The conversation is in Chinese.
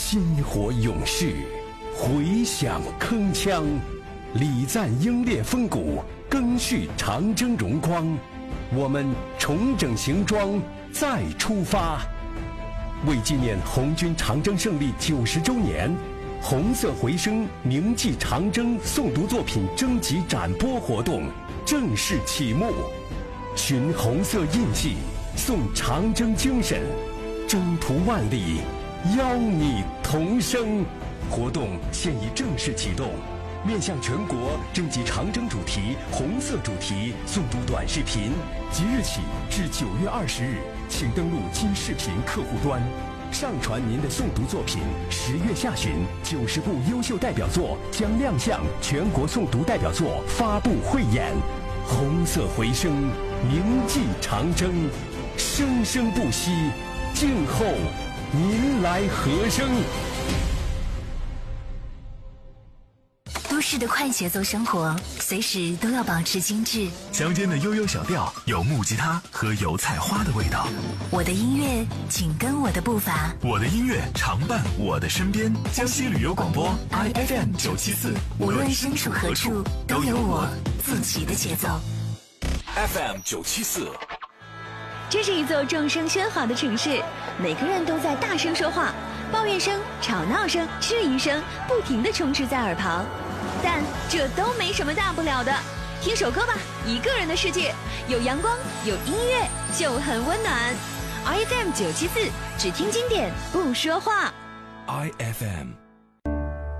薪火勇士，回响铿锵，礼赞英烈风骨，赓续长征荣光。我们重整行装，再出发。为纪念红军长征胜利90周年，红色回声铭记长征诵读作品征集展播活动正式启幕。寻红色印记，颂长征精神，征途万里，邀你同声。活动现已正式启动，面向全国征集长征主题、红色主题诵读短视频。即日起至9月20日，请登录今视频客户端，上传您的诵读作品。10月下旬，90部优秀代表作将亮相全国诵读代表作发布汇演。红色回声，铭记长征，生生不息，静候您来和声。 都市的快节奏生活，随时都要保持精致。 乡间的悠悠小调，有木吉他和油菜花的味道。 我的音乐紧跟我的步伐， 我的音乐常伴我的身边。江西旅游广播 IFM 974， 无论身处何处，都有我自己的节奏。 FM 974。 这是一座众声喧哗的城市，每个人都在大声说话，抱怨声、吵闹声、质疑声不停地充斥在耳旁。但这都没什么大不了的，听首歌吧，一个人的世界，有阳光，有音乐，就很温暖。IFM 974，只听经典，不说话。 IFM